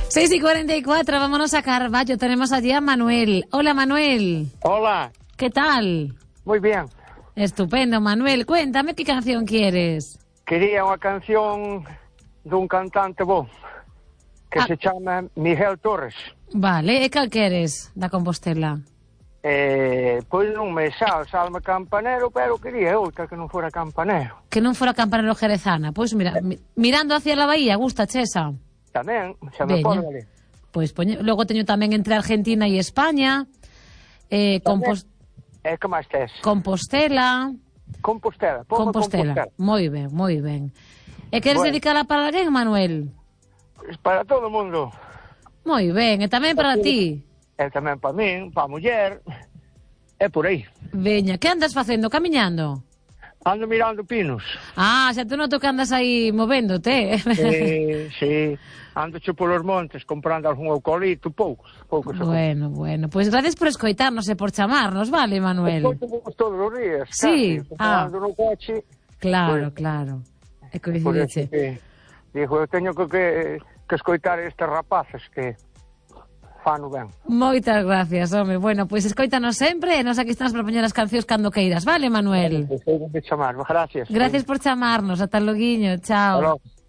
6:44, vámonos a Carballo. Tenemos allí a Manuel. Hola, Manuel. Hola. ¿Qué tal? Muy bien. Estupendo, Manuel. Cuéntame qué canción quieres. Quería unha canción dun cantante bo que se chama Miguel Torres. Vale, e cal queres da Compostela? Pois non me salme campanero, pero quería outra que non fora campanero. Que non fora campanero jerezana. Pois mira, mirando hacia la bahía, gusta chesa. Tamén, xa me pode valer. Pois logo teño tamén entre Argentina e España. Que máis tes? Compostela. Compostela. Moi ben, moi ben. E queres dedicala para alguén, Manuel? Para todo o mundo. Moi ben, e tamén para ti. E tamén para min, para a muller. É por aí. Veña, que andas facendo? Camiñando? Ando mirando pinos. Xa te noto que andas aí movéndote. Sí. Ando che polos montes comprando algún eucalipto, poucos. Bueno. Pois gracias por escoitarnos e por chamarnos, vale, Manuel? Escoitamos todos os días. Sí. Ando no coche. Claro. É coincidiche. Digo, eu teño que escoitar estes rapaces que fano ben. Moitas gracias, home. Bueno, pois escoítanos sempre e nos aquí estamos para poñer as cancións cando queiras, vale, Manuel? Gracias por chamarnos. Gracias por chamarnos, ata loguiño, chao.